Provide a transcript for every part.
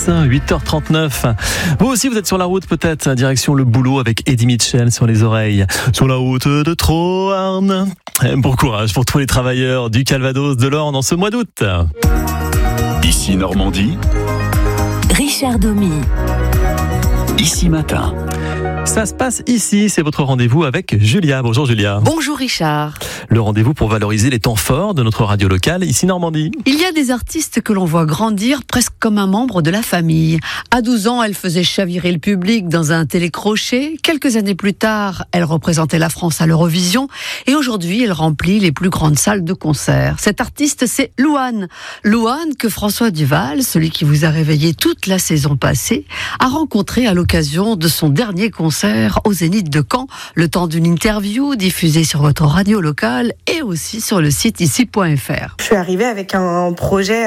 8h39. Vous aussi, vous êtes sur la route peut-être, direction le boulot avec Eddie Mitchell sur les oreilles. Sur la route de Troarn. Bon courage pour tous les travailleurs du Calvados, de l'Orne en ce mois d'août. Ici Normandie. Richard Domy. Ici Matin. Ça se passe ici, c'est votre rendez-vous avec Julia. Bonjour Julia. Bonjour Richard. Le rendez-vous pour valoriser les temps forts de notre radio locale, ici Normandie. Il y a des artistes que l'on voit grandir presque comme un membre de la famille. À 12 ans, elle faisait chavirer le public dans un télécrochet. Quelques années plus tard, elle représentait la France à l'Eurovision. Et aujourd'hui, elle remplit les plus grandes salles de concert. Cette artiste, c'est Louane. Louane que François Duval, celui qui vous a réveillé toute la saison passée, a rencontré à l'occasion de son dernier concert au Zénith de Caen, le temps d'une interview diffusée sur votre radio locale et aussi sur le site ici.fr. Je suis arrivée avec un projet,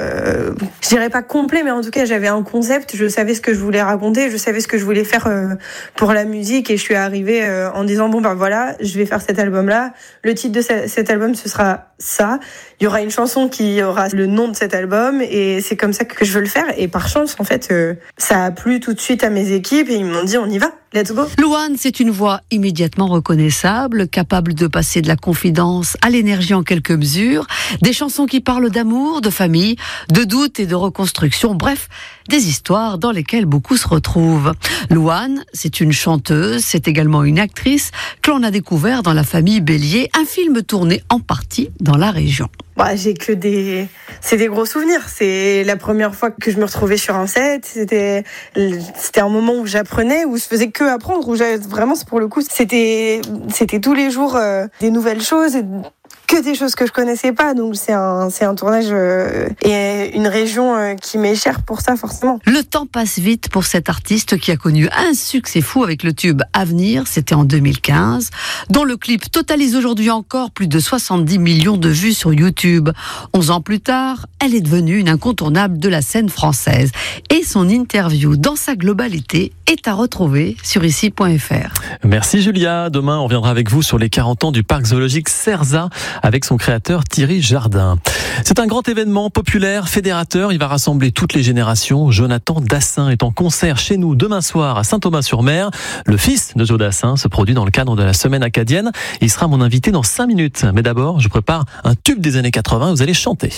je dirais pas complet, mais en tout cas j'avais un concept, je savais ce que je voulais raconter, je savais ce que je voulais faire pour la musique, et je suis arrivée en disant bon ben voilà, je vais faire cet album-là, le titre de cet album ce sera ça, il y aura une chanson qui aura le nom de cet album, et c'est comme ça que je veux le faire. Et par chance en fait ça a plu tout de suite à mes équipes et ils m'ont dit on y va, let's go. Louane, c'est une voix immédiatement reconnaissable, capable de passer de la confidence à l'énergie en quelques mesures, des chansons qui parlent d'amour, de famille, de doute et de reconstruction, bref, des histoires dans lesquelles beaucoup se retrouvent. Louane, c'est une chanteuse, c'est également une actrice que l'on a découvert dans La Famille Bélier, un film tourné en partie dans la région. J'ai que c'est des gros souvenirs. C'est la première fois que je me retrouvais sur un set. C'était un moment où j'apprenais, où je faisais que apprendre, où j'avais vraiment, pour le coup, c'était tous les jours des nouvelles choses, que des choses que je connaissais pas. Donc c'est un tournage et une région qui m'est chère pour ça, forcément. Le temps passe vite pour cette artiste qui a connu un succès fou avec le tube Avenir, c'était en 2015, dont le clip totalise aujourd'hui encore plus de 70 millions de vues sur YouTube. 11 ans plus tard, elle est devenue une incontournable de la scène française. Et son interview dans sa globalité est à retrouver sur ici.fr. Merci Julia. Demain, on reviendra avec vous sur les 40 ans du parc zoologique Cerza avec son créateur Thierry Jardin. C'est un grand événement populaire, fédérateur. Il va rassembler toutes les générations. Jonathan Dassin est en concert chez nous demain soir à Saint-Thomas-sur-Mer. Le fils de Joe Dassin se produit dans le cadre de la semaine acadienne. Il sera mon invité dans 5 minutes. Mais d'abord, je prépare un tube des années 80. Vous allez chanter.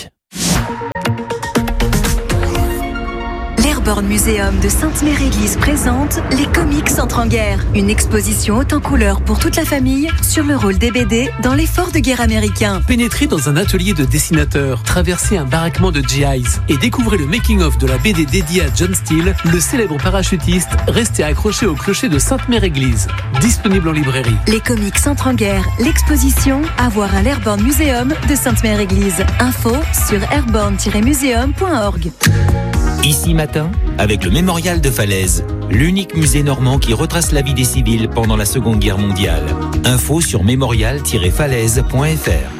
L'Airborne Museum de Sainte-Mère-Église présente Les Comics entrent en guerre. Une exposition haute en couleurs pour toute la famille sur le rôle des BD dans l'effort de guerre américain. Pénétrez dans un atelier de dessinateur, traversez un baraquement de GIs et découvrez le making-of de la BD dédiée à John Steele, le célèbre parachutiste resté accroché au clocher de Sainte-Mère-Église. Disponible en librairie. Les Comics entrent en guerre. L'exposition à voir à l'Airborne Museum de Sainte-Mère-Église. Info sur airborne-museum.org. Ici Matin, avec le Mémorial de Falaise, l'unique musée normand qui retrace la vie des civils pendant la Seconde Guerre mondiale. Info sur mémorial-falaise.fr.